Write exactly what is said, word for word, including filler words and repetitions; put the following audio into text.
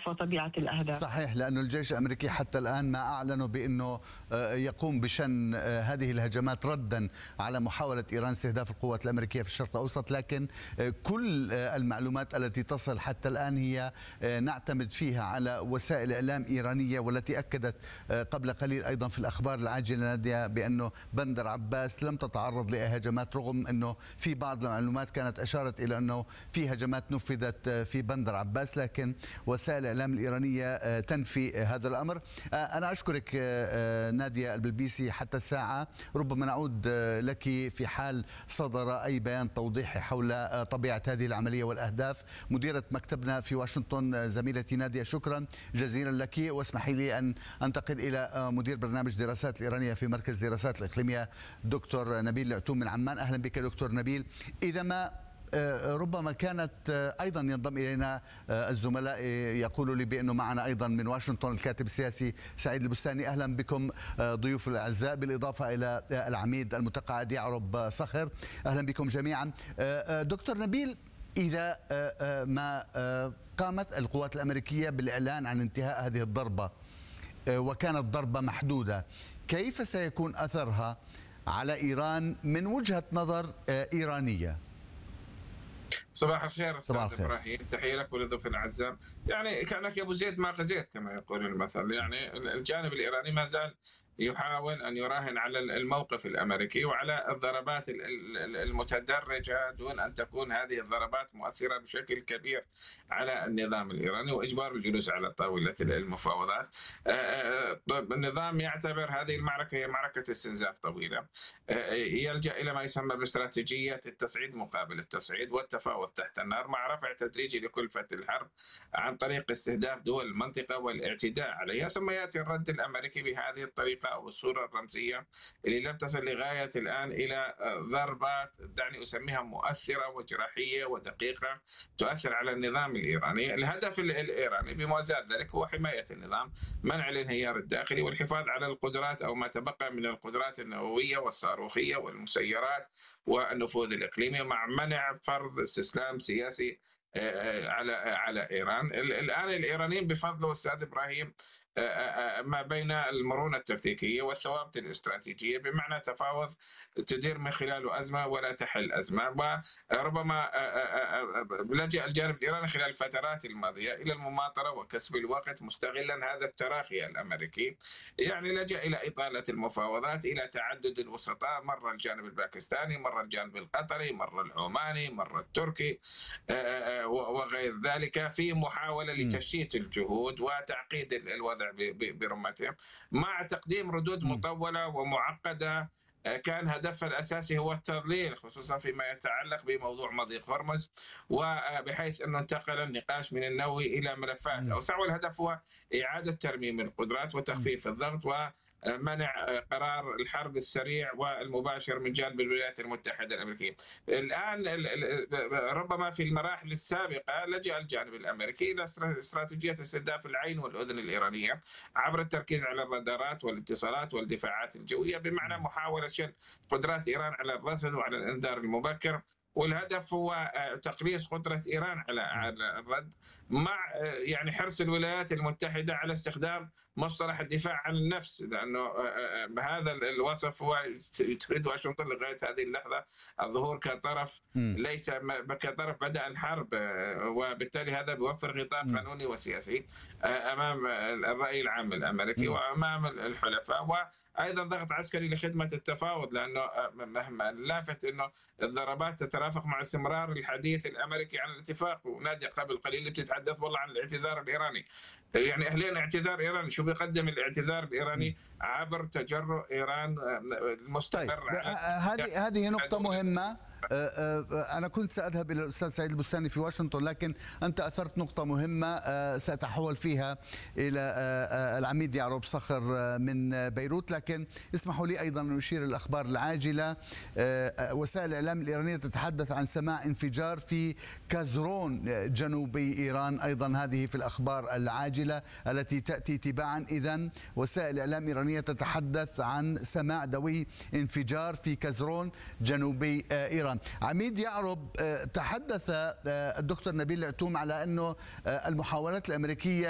الأهداف وطبيعة الأهداف. صحيح، لأن الجيش الأمريكي حتى الآن ما أعلنوا بأنه يقوم بشن هذه الهجمات ردا على محاولة إيران استهداف القوات الأمريكية في الشرق الأوسط، لكن كل المعلومات التي تصل حتى الآن هي نعتمد فيها على وسائل إعلام إيرانية، والتي أكدت قبل قليل أيضا في الأخبار العاجلة نادية بأنه بندر عباس لم تتعرض لهجمات، رغم أنه في بعض المعلومات كانت أشارت إلى أنه في هجمات نفذت في بندر عباس، لكن وسائل الإعلام الإيرانية تنفي هذا الأمر. أنا أشكرك نادية البلبيسي حتى الساعة، ربما نعود لك في حال صدر أي بيان توضيحي حول طبيعة هذه العملية والأهداف. مديرة مكتبنا في واشنطن زميلتي نادية، شكرا جزيلا لك. واسمحي لي أن أنتقل إلى مدير برنامج دراسات الإيرانية في مركز دراسات الإقليمية دكتور نبيل العتوم من عمان. أهلا بك دكتور نبيل. إذا ما ربما كانت أيضا ينضم إلينا الزملاء يقولوا لي بأنه معنا أيضا من واشنطن الكاتب السياسي سعيد البستاني. أهلا بكم ضيوف الأعزاء، بالإضافة إلى العميد المتقاعد يعرب صخر. أهلا بكم جميعا. دكتور نبيل، إذا ما قامت القوات الأمريكية بالإعلان عن انتهاء هذه الضربة وكانت ضربة محدودة، كيف سيكون أثرها على إيران من وجهة نظر إيرانية؟ صباح الخير استاذ ابراهيم، تحيه لك ولضيوف الاعزاء. يعني كانك يا ابو زيد ما غزيت كما يقول المثل. يعني الجانب الايراني ما زال يحاول أن يراهن على الموقف الأمريكي وعلى الضربات المتدرجة دون أن تكون هذه الضربات مؤثرة بشكل كبير على النظام الإيراني وإجبار الجلوس على طاولة المفاوضات. النظام يعتبر هذه المعركة هي معركة استنزاف طويلة، يلجأ إلى ما يسمى باستراتيجية التصعيد مقابل التصعيد والتفاوض تحت النار مع رفع تدريجي لكلفة الحرب عن طريق استهداف دول المنطقة والاعتداء عليها، ثم يأتي الرد الأمريكي بهذه الطريقة أو الصورة الرمزية اللي لم تصل لغاية الآن إلى ضربات دعني أسميها مؤثرة وجراحية ودقيقة تؤثر على النظام الإيراني. الهدف الإيراني بموازاة ذلك هو حماية النظام، منع الانهيار الداخلي والحفاظ على القدرات أو ما تبقى من القدرات النووية والصاروخية والمسيرات والنفوذ الإقليمي، مع منع فرض استسلام سياسي على على إيران. الآن الإيرانيين بفضل أستاذ إبراهيم ما بين المرونة التكتيكية والثوابت الاستراتيجية، بمعنى تفاوض تدير من خلاله أزمة ولا تحل أزمة. وربما لجأ الجانب الإيراني خلال الفترات الماضية إلى المماطلة وكسب الوقت مستغلا هذا التراخي الأمريكي. يعني لجأ إلى إطالة المفاوضات، إلى تعدد الوسطاء، مرة الجانب الباكستاني، مرة الجانب القطري، مرة العماني، مرة التركي وغير ذلك، في محاولة لتشتيت الجهود وتعقيد الوضع برمتهم، مع تقديم ردود مطولة ومعقدة كان هدفها الأساسي هو التضليل، خصوصا فيما يتعلق بموضوع مضيق هرمز، وبحيث أنه انتقل النقاش من النووي إلى ملفات أوسع، والهدف هو إعادة ترميم القدرات وتخفيف الضغط ومنع قرار الحرب السريع والمباشر من جانب الولايات المتحدة الأمريكية. الآن ربما في المراحل السابقة لجأ الجانب الأمريكي إلى استراتيجية استهداف العين والأذن الإيرانية عبر التركيز على الرادارات والاتصالات والدفاعات الجوية، بمعنى محاولة شن قدرات إيران على الرصد وعلى الإنذار المبكر، والهدف هو تقليص قدرة إيران على الرد، مع يعني حرص الولايات المتحدة على استخدام مصطلح الدفاع عن النفس، لأنه بهذا الوصف هو تريد واشنطن لغاية هذه اللحظة الظهور كطرف ليس كطرف بدأ الحرب، وبالتالي هذا بيوفر غطاء قانوني وسياسي أمام الرأي العام الأمريكي وأمام الحلفاء، وأيضا ضغط عسكري لخدمة التفاوض، لأنه مهما لافت أنه الضربات تترافق مع استمرار الحديث الأمريكي عن الاتفاق. ونادية قبل قليل بتتحدث والله عن الاعتذار الإيراني، يعني أهلين اعتذار إيراني، شو بيقدم الاعتذار الإيراني عبر تجرؤ إيران المستمر. طيب. هذه هذه نقطة مهمة. أنا كنت سأذهب إلى الأستاذ سعيد البستاني في واشنطن، لكن أنت أثرت نقطة مهمة سأتحول فيها إلى العميد يعرب صخر من بيروت. لكن اسمحوا لي أيضا أن أشير الأخبار العاجلة. وسائل الإعلام الإيرانية تتحدث عن سماع انفجار في كازرون جنوبي إيران، أيضا هذه في الأخبار العاجلة التي تأتي تباعا. إذن وسائل الإعلام الإيرانية تتحدث عن سماع دوي انفجار في كازرون جنوبي إيران. عميد يعرب، تحدث الدكتور نبيل العتوم على أنه المحاولات الأمريكية